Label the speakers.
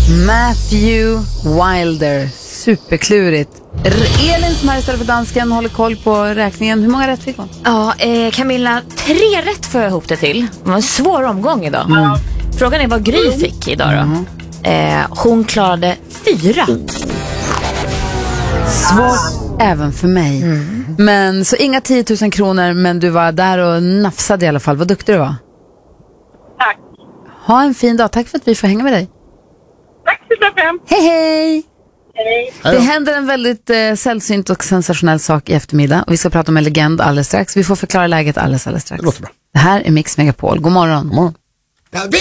Speaker 1: Matthew Wilder. Superklurigt. Elin som här istället för dansken håller koll på räkningen. Hur många rätt fick hon?
Speaker 2: Ja, Camilla, 3 rätt får jag ihop det till. Det var en svår omgång idag. Frågan är vad Gry fick idag då. Hon klarade 4.
Speaker 1: Svårt även för mig. Men så inga 10 000 kronor, men du var där och nafsade i alla fall. Vad duktig du var.
Speaker 3: Tack.
Speaker 1: Ha en fin dag. Tack för att vi får hänga med dig.
Speaker 3: Tack för att
Speaker 1: Hej hej!
Speaker 3: Hej.
Speaker 1: Det händer en väldigt sällsynt och sensationell sak i eftermiddag. Och vi ska prata om en legend alldeles strax. Vi får förklara läget alldeles strax.
Speaker 4: Det låter bra.
Speaker 1: Det här är Mix Megapol. God morgon.
Speaker 4: God morgon.